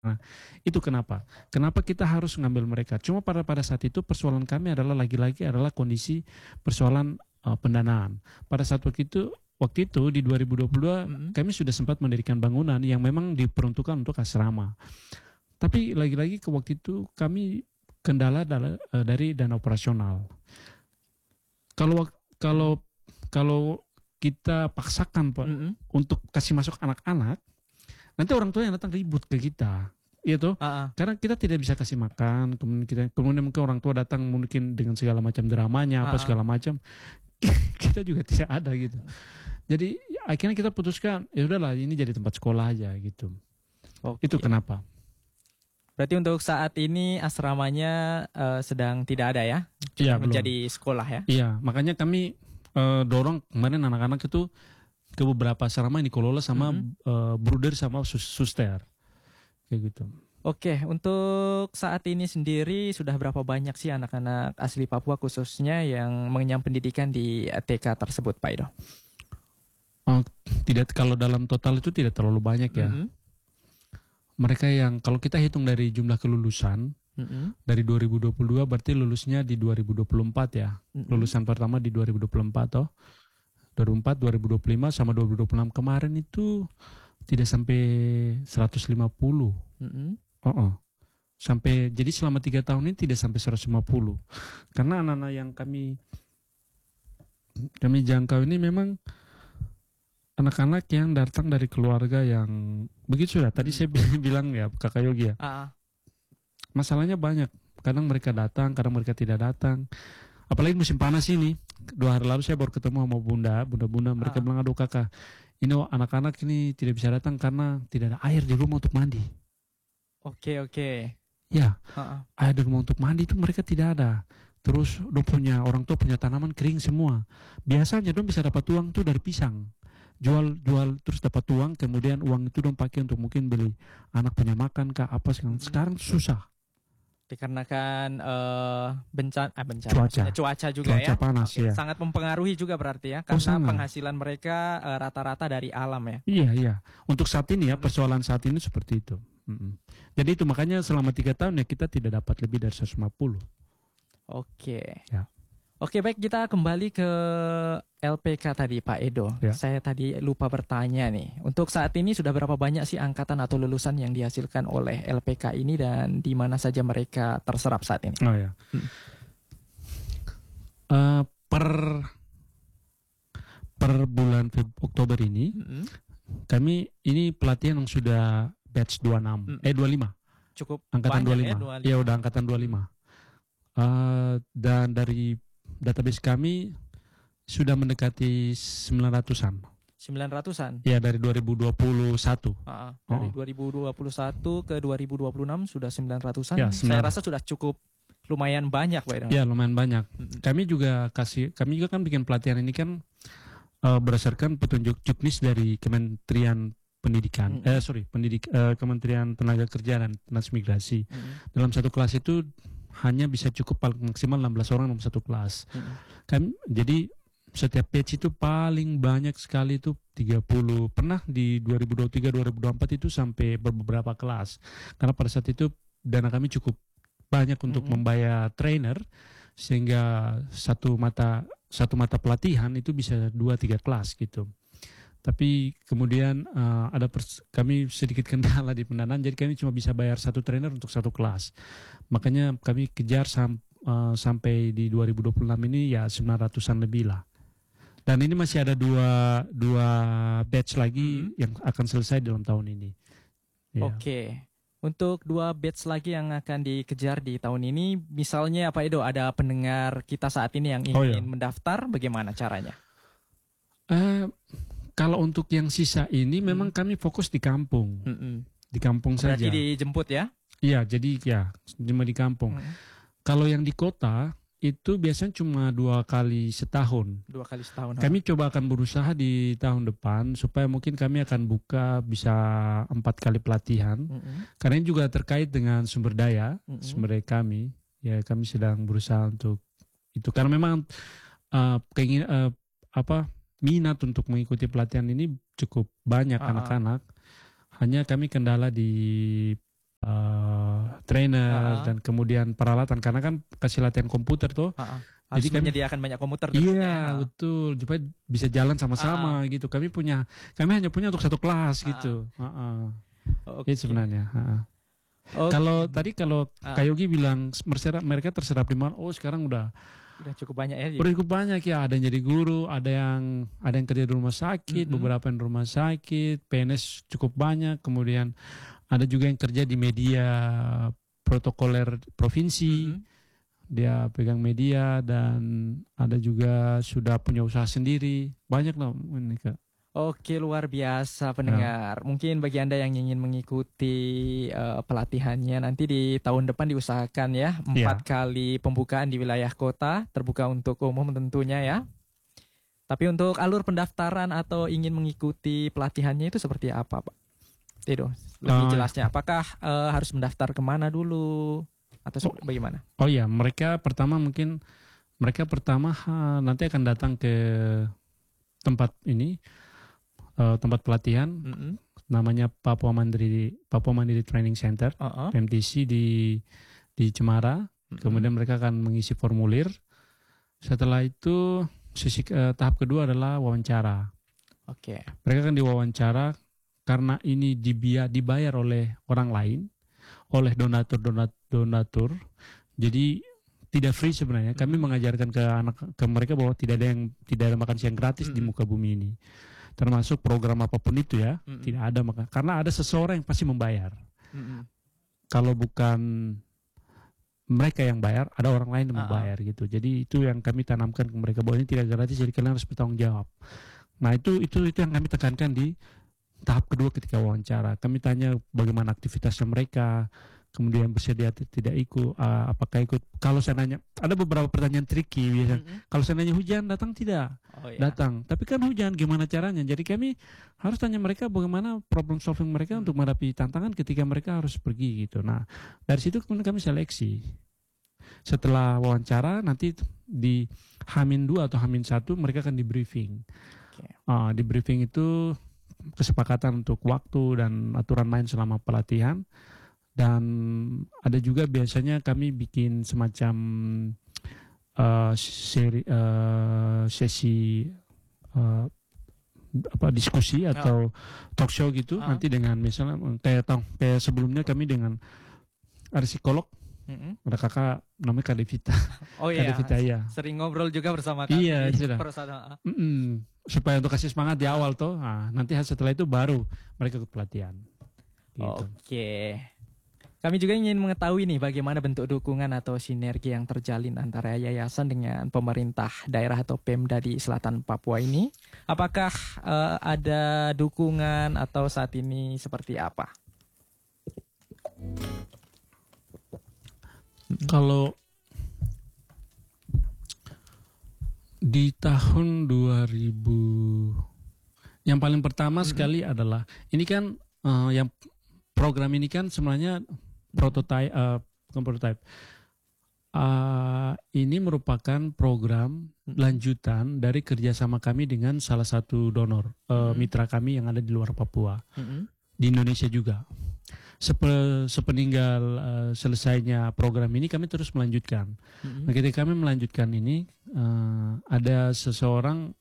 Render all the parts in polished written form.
Nah, itu kenapa? Kenapa kita harus ngambil mereka? Cuma pada saat itu persoalan kami adalah lagi-lagi adalah kondisi persoalan pendanaan. Pada saat waktu itu di 2022 kami sudah sempat mendirikan bangunan yang memang diperuntukkan untuk asrama. Tapi lagi-lagi ke waktu itu kami kendala dari dana operasional. Kalau kalau kalau kita paksakan Pak untuk kasih masuk anak-anak, nanti orang tua yang datang ribut ke kita, gitu. Karena kita tidak bisa kasih makan, kemudian mungkin orang tua datang mungkin dengan segala macam dramanya, apa segala macam, kita juga tidak ada gitu. Jadi akhirnya kita putuskan, ya udahlah ini jadi tempat sekolah aja gitu. Itu kenapa? Berarti untuk saat ini asramanya sedang tidak ada ya? Iya, menjadi sekolah ya? Iya, makanya kami dorong kemarin anak-anak itu ke beberapa asrama yang dikelola sama bruder sama suster kayak gitu. Oke, untuk saat ini sendiri sudah berapa banyak sih anak-anak asli Papua khususnya yang mengenyam pendidikan di TK tersebut, Pak Edo? Tidak, kalau dalam total itu tidak terlalu banyak ya. Mereka yang kalau kita hitung dari jumlah kelulusan dari 2022 berarti lulusnya di 2024 ya. Lulusan pertama di 2024 toh. 2004, 2025 sama 2026 kemarin itu tidak sampai 150. Sampai jadi selama 3 tahun ini tidak sampai 150. Karena anak-anak yang kami jangkau ini memang anak-anak yang datang dari keluarga yang begitu sudah. Tadi saya bilang ya Kakak Yogi ya. Masalahnya banyak. Kadang mereka datang, kadang mereka tidak datang. Apalagi musim panas ini. 2 hari lalu saya baru ketemu sama bunda. Mereka bilang, aduh kakak, ini anak-anak ini tidak bisa datang karena tidak ada air di rumah untuk mandi. Oke. Ya, air di rumah untuk mandi itu mereka tidak ada. Terus orang tua punya tanaman kering semua. Biasanya dong bisa dapat uang tuh dari pisang. Jual terus dapat uang, kemudian uang itu dong pakai untuk mungkin beli anak punya makan kah apa sekarang susah. Dikarenakan cuaca juga cuaca ya. Panas, ya. Sangat mempengaruhi juga berarti ya, karena penghasilan mereka rata-rata dari alam ya. Iya. Untuk saat ini ya, persoalan saat ini seperti itu. Jadi itu makanya selama 3 tahun ya kita tidak dapat lebih dari 150. Oke. Ya. Oke, baik, kita kembali ke LPK tadi Pak Edo. Ya. Saya tadi lupa bertanya nih. Untuk saat ini sudah berapa banyak sih angkatan atau lulusan yang dihasilkan oleh LPK ini dan di mana saja mereka terserap saat ini? Oh ya. Per bulan Oktober ini kami ini pelatihan yang sudah batch 25. Cukup angkatan banyak 25. Ya udah angkatan 25. Dan dari database kami sudah mendekati 900-an. 900-an? Ya, dari 2021. Dari 2021 ke 2026 sudah 900-an. Ya, saya rasa sudah cukup lumayan banyak, Pak. Ya, lumayan banyak. Kami juga kan bikin pelatihan ini kan berdasarkan petunjuk juknis dari Kementerian Pendidikan. Kementerian Tenaga Kerja dan Transmigrasi. Dalam satu kelas itu hanya bisa cukup paling maksimal 16 orang dalam satu kelas. Jadi setiap batch itu paling banyak sekali itu 30. Pernah di 2023-2024 itu sampai beberapa kelas. Karena pada saat itu dana kami cukup banyak untuk membayar trainer, sehingga satu mata pelatihan itu bisa 2-3 kelas gitu. Tapi kemudian kami sedikit kendala di pendanaan, jadi kami cuma bisa bayar satu trainer untuk satu kelas. Makanya kami kejar sampai di 2026 ini ya 900-an lebih lah. Dan ini masih ada dua batch lagi yang akan selesai dalam tahun ini. Ya. Oke. Untuk 2 batch lagi yang akan dikejar di tahun ini, misalnya Pak Edo, ada pendengar kita saat ini yang ingin mendaftar, bagaimana caranya? Kalau untuk yang sisa ini memang kami fokus di kampung. Di kampung saja. Berarti dijemput ya? Iya, jadi ya cuma di kampung. Kalau yang di kota itu biasanya cuma 2 kali setahun. 2 kali setahun. Kami coba akan berusaha di tahun depan supaya mungkin kami akan buka bisa 4 kali pelatihan. Karena ini juga terkait dengan sumber daya kami. Ya, kami sedang berusaha untuk itu. Karena memang minat untuk mengikuti pelatihan ini cukup banyak anak-anak. Hanya kami kendala di trainer dan kemudian peralatan karena kan kasih latihan komputer tuh. Harus jadi menyediakan banyak komputer. Iya betul, supaya bisa jalan sama-sama gitu. Kami hanya punya untuk satu kelas gitu. Itu sebenarnya. Kalau tadi Kak Yogi bilang mereka terserap di mana? Oh sekarang udah cukup banyak ya. Udah cukup banyak ya. Ada yang jadi guru, ada yang kerja di rumah sakit, beberapa yang di rumah sakit, PNS cukup banyak. Kemudian ada juga yang kerja di media protokoler provinsi. Dia pegang media dan ada juga sudah punya usaha sendiri. Banyak lah ini Kak. Oke, luar biasa pendengar. Mungkin bagi Anda yang ingin mengikuti pelatihannya nanti di tahun depan diusahakan ya 4 kali pembukaan di wilayah kota, terbuka untuk umum tentunya ya. Tapi untuk alur pendaftaran atau ingin mengikuti pelatihannya itu seperti apa Pak Tedo? Lebih jelasnya, apakah harus mendaftar kemana dulu atau bagaimana? Oh iya, mereka pertama nanti akan datang ke tempat ini. Tempat pelatihan namanya Papua Mandiri Training Center PMTC di Cemara. Kemudian mereka akan mengisi formulir. Setelah itu tahap kedua adalah wawancara. Mereka akan diwawancara karena ini dibayar oleh orang lain, oleh donatur. Jadi tidak free sebenarnya. Kami mengajarkan ke mereka bahwa tidak ada makan siang gratis di muka bumi ini. Termasuk program apapun itu ya, tidak ada karena ada seseorang yang pasti membayar. Kalau bukan mereka yang bayar, ada orang lain yang membayar gitu. Jadi itu yang kami tanamkan ke mereka bahwa ini tidak gratis, jadi kalian harus bertanggung jawab. Nah itu yang kami tekankan di tahap kedua ketika wawancara. Kami tanya bagaimana aktivitasnya mereka, kemudian bersedia tidak ikut, apakah ikut. Kalau saya nanya, ada beberapa pertanyaan tricky biasanya. Kalau saya nanya hujan datang tidak? Datang. Tapi kan hujan gimana caranya? Jadi kami harus tanya mereka bagaimana problem solving mereka untuk menghadapi tantangan ketika mereka harus pergi gitu. Nah dari situ kemudian kami seleksi. Setelah wawancara nanti di H-2 atau H-1 mereka akan di briefing. Di briefing itu kesepakatan untuk waktu dan aturan main selama pelatihan. Dan ada juga biasanya kami bikin semacam sesi diskusi atau talk show gitu nanti dengan misalnya kayak sebelumnya kami dengan ada psikolog, ada kakak namanya Kak Devita. Kak Devita ya. Sering ngobrol juga bersama kami. Iya sudah. Supaya untuk kasih semangat di awal tuh. Nanti setelah itu baru mereka ikut pelatihan. Gitu. Kami juga ingin mengetahui nih bagaimana bentuk dukungan atau sinergi yang terjalin antara yayasan dengan pemerintah daerah atau Pemda di selatan Papua ini. Apakah ada dukungan atau saat ini seperti apa? Kalau di tahun 2000 yang paling pertama sekali adalah ini kan yang program ini kan sebenarnya bukan prototype. Ini merupakan program lanjutan dari kerjasama kami dengan salah satu donor mitra kami yang ada di luar Papua, di Indonesia juga. Sepeninggal selesainya program ini kami terus melanjutkan. Nah, ketika kami melanjutkan ini ada seorang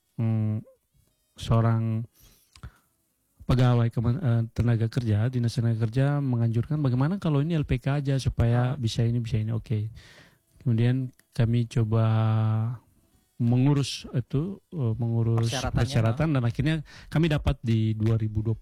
pegawai tenaga kerja, dinas tenaga kerja menganjurkan bagaimana kalau ini LPK aja supaya bisa ini. Oke. Kemudian kami coba mengurus persyaratan dan akhirnya kami dapat di 2021.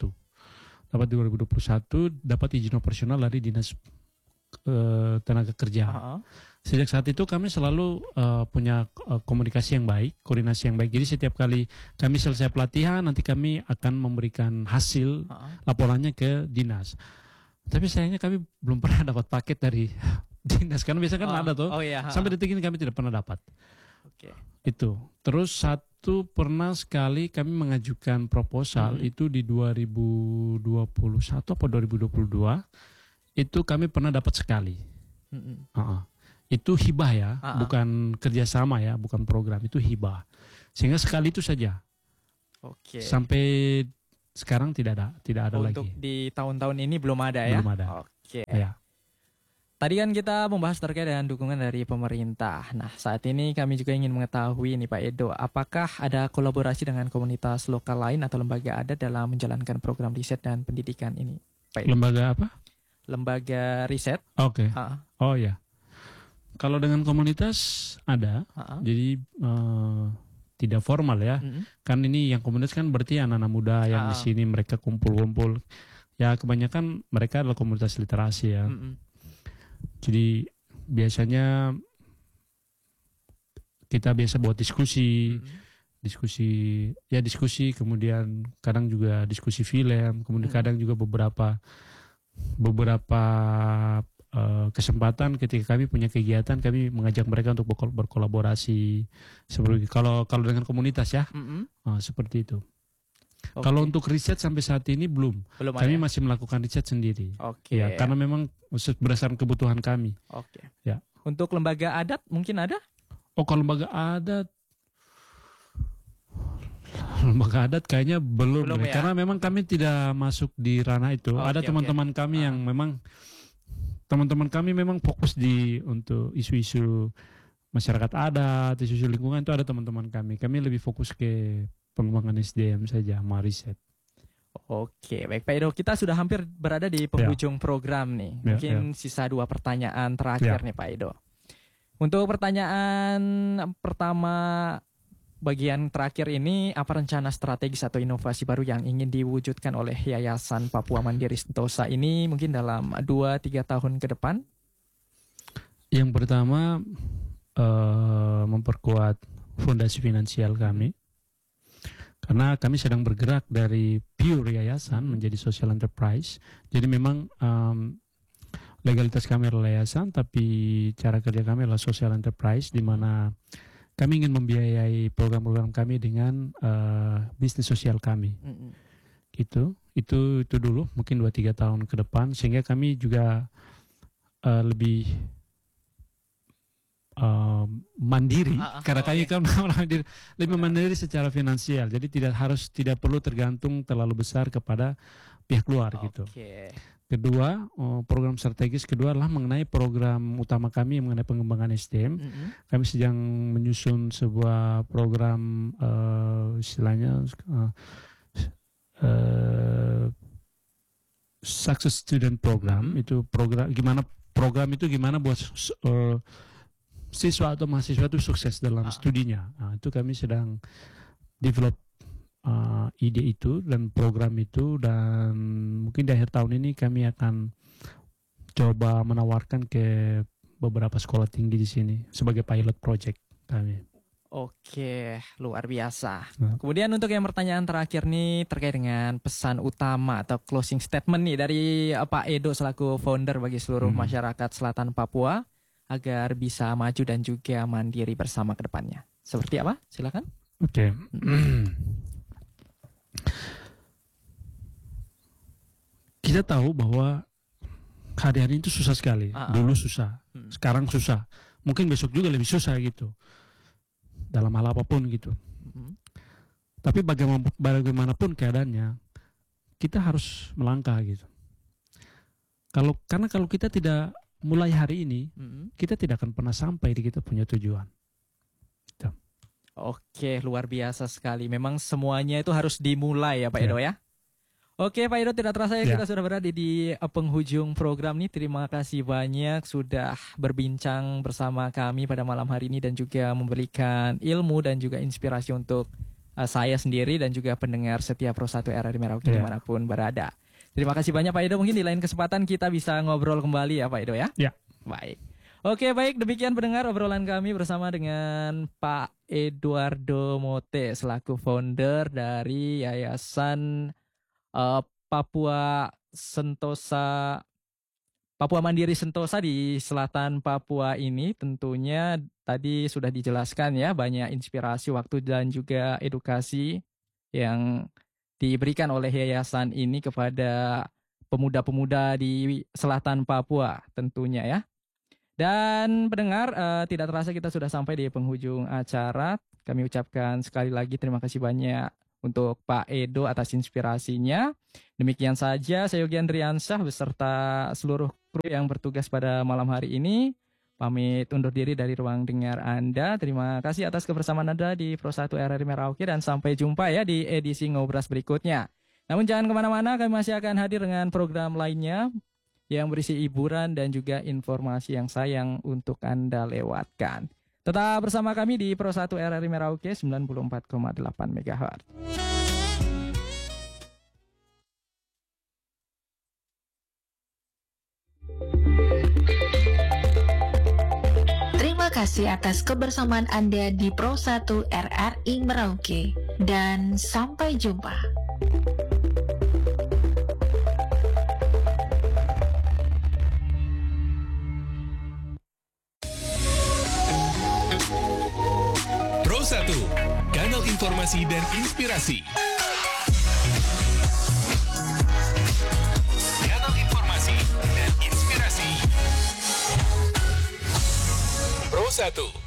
Dapat izin operasional dari dinas tenaga kerja. Sejak saat itu kami selalu punya komunikasi yang baik, koordinasi yang baik. Jadi setiap kali kami selesai pelatihan, nanti kami akan memberikan hasil laporannya ke dinas. Tapi sayangnya kami belum pernah dapat paket dari dinas. Karena biasanya kan ada tuh. Sampai detik ini kami tidak pernah dapat. Itu. Terus satu pernah sekali kami mengajukan proposal itu di 2021 atau 2022. Itu kami pernah dapat sekali. Itu hibah ya, bukan kerjasama ya, bukan program, itu hibah. Sehingga sekali itu saja. Sampai sekarang tidak ada lagi. Untuk di tahun-tahun ini belum ada ya? Belum ada. Ya. Tadi kan kita membahas terkait dengan dukungan dari pemerintah. Nah, saat ini kami juga ingin mengetahui nih Pak Edo, apakah ada kolaborasi dengan komunitas lokal lain atau lembaga adat dalam menjalankan program riset dan pendidikan ini, Pak Edo? Lembaga apa? Lembaga riset. Oke. Oh ya. Kalau dengan komunitas ada, jadi tidak formal ya. Kan ini yang komunitas kan berarti anak-anak muda yang di sini mereka kumpul-kumpul. Ya kebanyakan mereka adalah komunitas literasi ya. Jadi biasanya kita biasa buat diskusi, diskusi, kemudian kadang juga diskusi film, kemudian kadang juga beberapa kesempatan ketika kami punya kegiatan kami mengajak mereka untuk berkolaborasi seperti kalau dengan komunitas ya, seperti itu. Kalau untuk riset sampai saat ini belum kami masih melakukan riset sendiri. Ya, karena memang berdasarkan kebutuhan kami. Ya. Untuk lembaga adat mungkin ada? Kalau lembaga adat kayaknya belum ya. Karena memang kami tidak masuk di ranah itu. Ada teman-teman kami yang memang fokus untuk isu-isu masyarakat adat, isu-isu lingkungan itu ada teman-teman kami. Kami lebih fokus ke pengembangan SDM saja, sama riset. Oke, baik Pak Edo, kita sudah hampir berada di penghujung program nih. Mungkin sisa 2 pertanyaan terakhir nih Pak Edo. Untuk pertanyaan pertama bagian terakhir ini, apa rencana strategis atau inovasi baru yang ingin diwujudkan oleh Yayasan Papua Mandiri Sentosa ini mungkin dalam 2-3 tahun ke depan? Yang pertama, memperkuat fondasi finansial kami. Karena kami sedang bergerak dari pure yayasan menjadi social enterprise. Jadi memang legalitas kami adalah yayasan, tapi cara kerja kami adalah social enterprise, di mana kami ingin membiayai program-program kami dengan bisnis sosial kami. Itu dulu mungkin 2-3 tahun ke depan, sehingga kami juga lebih mandiri, karena kami kan lebih mandiri secara finansial, jadi tidak perlu tergantung terlalu besar kepada pihak luar gitu. Kedua, program strategis kedua adalah mengenai program utama kami mengenai pengembangan SDM. Kami sedang menyusun sebuah program istilahnya Success Student Program. Itu program itu gimana buat siswa atau mahasiswa itu sukses dalam studinya. Nah, itu kami sedang develop ide itu dan program itu, dan mungkin di akhir tahun ini kami akan coba menawarkan ke beberapa sekolah tinggi di sini sebagai pilot project kami. Oke, luar biasa. Kemudian untuk yang pertanyaan terakhir nih terkait dengan pesan utama atau closing statement nih dari Pak Edo selaku founder bagi seluruh masyarakat Selatan Papua agar bisa maju dan juga mandiri bersama ke depannya. Seperti apa? Silakan. Oke. Kita tahu bahwa hari-hari itu susah sekali. Dulu susah, sekarang susah. Mungkin besok juga lebih susah gitu. Dalam hal apapun gitu. Tapi bagaimanapun keadaannya, kita harus melangkah gitu. Karena kalau kita tidak mulai hari ini, kita tidak akan pernah sampai di kita punya tujuan. Gitu. Oke, luar biasa sekali. Memang semuanya itu harus dimulai ya Pak Edo ya. Oke Pak Edo, tidak terasa ya kita sudah berada di penghujung program nih. Terima kasih banyak sudah berbincang bersama kami pada malam hari ini dan juga memberikan ilmu dan juga inspirasi untuk saya sendiri dan juga pendengar setiap Pro 1 RRI Merauke dimanapun berada. Terima kasih banyak Pak Edo. Mungkin di lain kesempatan kita bisa ngobrol kembali ya Pak Edo ya. Ya. Baik. Oke, baik, demikian pendengar obrolan kami bersama dengan Pak Eduardo Mote selaku founder dari Yayasan Papua Mandiri Sentosa di selatan Papua ini. Tentunya tadi sudah dijelaskan ya, banyak inspirasi, waktu dan juga edukasi yang diberikan oleh yayasan ini kepada pemuda-pemuda di selatan Papua tentunya ya. Dan pendengar, tidak terasa kita sudah sampai di penghujung acara. Kami ucapkan sekali lagi terima kasih banyak untuk Pak Edo atas inspirasinya. Demikian saja, saya Yogi Andriansyah beserta seluruh kru yang bertugas pada malam hari ini. Pamit undur diri dari ruang dengar Anda. Terima kasih atas kebersamaan Anda di Pro 1 RRI Merauke dan sampai jumpa ya di edisi Ngobras berikutnya. Namun jangan kemana-mana, kami masih akan hadir dengan program lainnya yang berisi hiburan dan juga informasi yang sayang untuk Anda lewatkan. Tetap bersama kami di Pro 1 RRI Merauke 94,8 MHz. Terima kasih atas kebersamaan Anda di Pro 1 RRI Merauke dan sampai jumpa. Pro 1, kanal informasi dan inspirasi. Kanal informasi dan inspirasi. Pro 1.